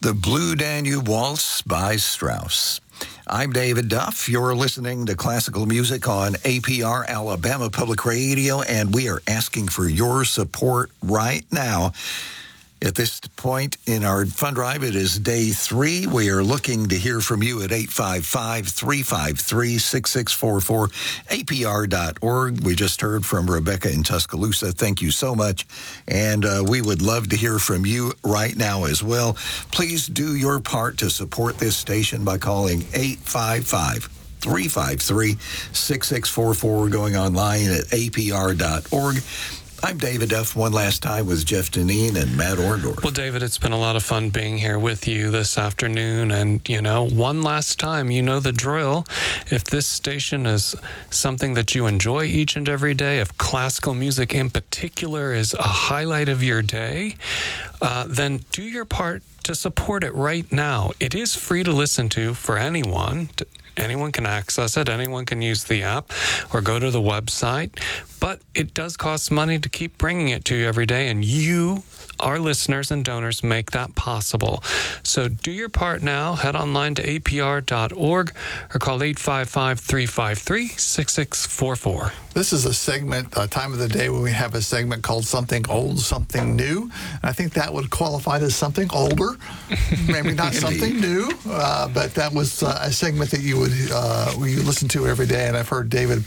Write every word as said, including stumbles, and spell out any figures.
The Blue Danube Waltz by Strauss. I'm David Duff. You're listening to classical music on A P R Alabama Public Radio, and we are asking for your support right now. At this point in our fund drive, it is day three. We are looking to hear from you at eight five five, three five three, six six four four, A P R dot org. We just heard from Rebecca in Tuscaloosa. Thank you so much. And uh, we would love to hear from you right now as well. Please do your part to support this station by calling eight five five, three five three, six six four four, going online at A P R dot org. I'm David Duff, one last time with Jeff Deneen and Matt Orndorff. Well, David, it's been a lot of fun being here with you this afternoon. And, you know, one last time, you know the drill. If this station is something that you enjoy each and every day, if classical music in particular is a highlight of your day, uh, then do your part to support it right now. It is free to listen to for anyone. Anyone can access it. Anyone can use the app or go to the website. But it does cost money to keep bringing it to you every day. And you, our listeners and donors, make that possible. So do your part now. Head online to A P R dot org or call eight five five, three five three, six six four four. This is a segment, a time of the day when we have a segment called Something Old, Something New. And I think that would qualify as something older, maybe not something new, uh, but that was uh, a segment that you would uh, you listen to every day. And I've heard David